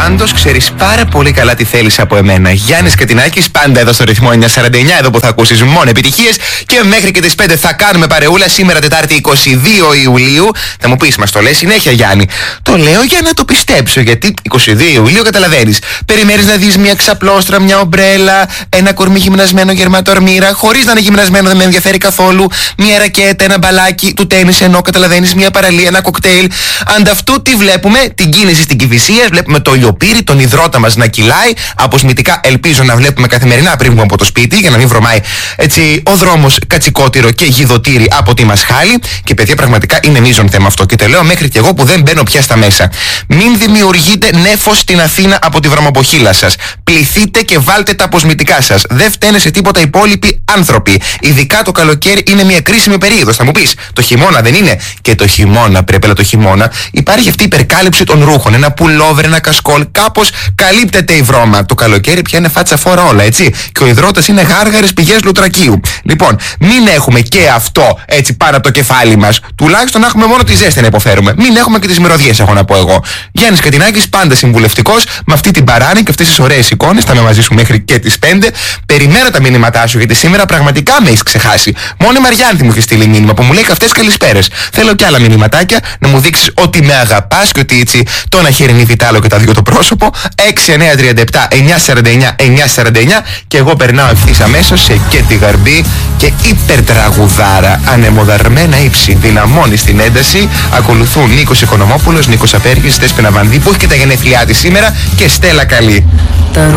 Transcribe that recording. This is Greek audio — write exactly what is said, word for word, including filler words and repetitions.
Πάντως ξέρεις πάρα πολύ καλά τι θέλεις από εμένα. Γιάννης Κατινάκης, πάντα εδώ στο ρυθμό εννιακόσια σαράντα εννιά, εδώ που θα ακούσεις μόνο επιτυχίες. Και μέχρι και τις πέντε θα κάνουμε παρεούλα. Σήμερα Τετάρτη είκοσι δύο Ιουλίου. Θα μου πεις, μας το λες συνέχεια Γιάννη? Το λέω για να το πιστέψω, γιατί είκοσι δύο Ιουλίου καταλαβαίνεις. Περιμένεις να δεις μια ξαπλώστρα, μια ομπρέλα, ένα κορμί γυμνασμένο γερματορμήρα, χωρίς να είναι γυμνασμένο, δεν με ενδιαφέρει καθόλου. Μια ρακέτα, ένα μπαλάκι του τέννις, ενώ καταλαβαίνεις, μια παραλία, ένα κοκτέιλ. Ανταυτού τι βλέπουμε? Την κίνηση στην Κηφισία, βλέπουμε το λιοπύρι, τον υδρότα μας να κυλάει. Αποσμητικά ελπίζω να βλέπουμε καθημερινά πριν βγούμε από το σπίτι, για να μην βρωμάει έτσι ο δρόμος κατσικότηρο και γιδωτήρι από τη Μασχάλη. Και παιδιά, πραγματικά είναι μείζον θέμα αυτό. Και το λέω μέχρι και εγώ που δεν μπαίνω πια στα μέσα. Μην δημιουργείτε νέφος στην Αθήνα από τη βρωμοποχύλα σας. Πληθείτε και βάλτε τα αποσμητικά σας. Δεν φταίνε σε τίποτα οι υπόλοιποι άνθρωποι. Ειδικά το καλοκαίρι είναι μια κρίσιμη περίοδος. Θα μου πεις, το χειμώνα δεν είναι? Και το χειμώνα πρέπει, αλλά το χειμώνα υπάρχει αυτή η υπερκάλυψη των ρούχων. Ένα πουλόβερ, ένα κασκόλ, κάπως καλύπτεται η βρώμα. Το καλοκαίρι πια είναι φάτσα φόρα όλα, έτσι. Και ο υδρότας είναι γάργαρες πηγές λουτρακίου. Λοιπόν, μην έχουμε και αυτό έτσι πάνω από το κεφάλι μας. Τουλάχιστον να έχουμε μόνο τη ζέστη να υποφέρουμε. Μην έχουμε και τις μυρωδιές, έχω να πω εγώ. Γιάννης Κατινάκης, πάντα συμβουλευτικός, με αυτή την παράνη και αυτές τις ωραίες εικόνες. Θα είμαι μαζί σου μέχρι και τις πέντε. Περιμένω τα μήνυματά σου, γιατί σήμερα πραγματικά με έχεις ξεχάσει. Μόνο η Μαριάνθη μου έχει στείλει μήνυμα που μου λέει καυτές καλησπέρες. Θέλω κι άλλα μηνυματάκια να μου δείξεις ότι με αγαπάς και ότι έτσι το ένα χέρι νιβιτάλο και τα δύο το πρόσωπο. έξι εννιά τριάντα επτά εννιακόσια σαράντα εννιά εννιακόσια σαράντα εννιά και εγώ περνάω ευθύς αμέσως σε και τη γαρμπή και υπερτραγουδάρα. Ανεμοδαρμένα ύψη, δυναμώνει στην ένταση. Ακολουθούν Νίκος Οικονομόπουλος, Νίκος Απέργης, Δέσποινα Βανδύ που έχει και τα γενέθλιά της σήμερα και Στέλλα Καλή.